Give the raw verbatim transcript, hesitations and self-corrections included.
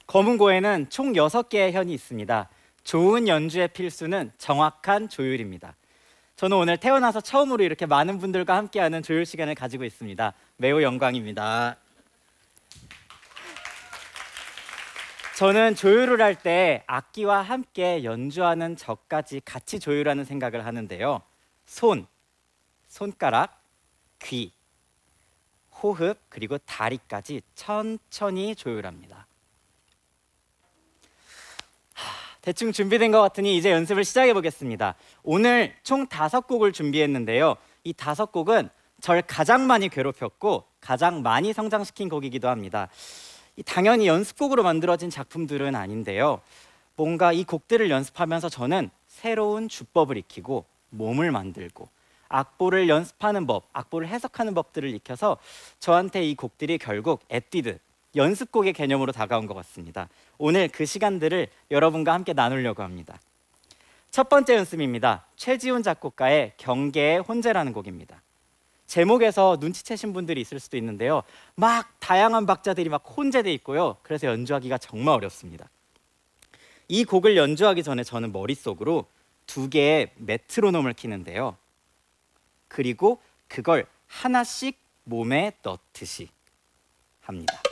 검은고에는 총 여섯 개의 현이 있습니다. 좋은 연주의 필수는 정확한 조율입니다. 저는 오늘 태어나서 처음으로 이렇게 많은 분들과 함께하는 조율 시간을 가지고 있습니다. 매우 영광입니다. 저는 조율을 할 때 악기와 함께 연주하는 저까지 같이 조율하는 생각을 하는데요. 손, 손가락, 귀, 호흡, 그리고 다리까지 천천히 조율합니다. 대충 준비된 것 같으니 이제 연습을 시작해 보겠습니다. 오늘 총 다섯 곡을 준비했는데요. 이 다섯 곡은 절 가장 많이 괴롭혔고 가장 많이 성장시킨 곡이기도 합니다. 당연히 연습곡으로 만들어진 작품들은 아닌데요. 뭔가 이 곡들을 연습하면서 저는 새로운 주법을 익히고 몸을 만들고 악보를 연습하는 법, 악보를 해석하는 법들을 익혀서 저한테 이 곡들이 결국 에뛰드, 연습곡의 개념으로 다가온 것 같습니다. 오늘 그 시간들을 여러분과 함께 나누려고 합니다. 첫 번째 연습입니다. 최지훈 작곡가의 경계의 혼재라는 곡입니다. 제목에서 눈치채신 분들이 있을 수도 있는데요. 막 다양한 박자들이 막 혼재돼 있고요. 그래서 연주하기가 정말 어렵습니다. 이 곡을 연주하기 전에 저는 머릿속으로 두 개의 메트로놈을 키는데요. 그리고 그걸 하나씩 몸에 넣듯이 합니다.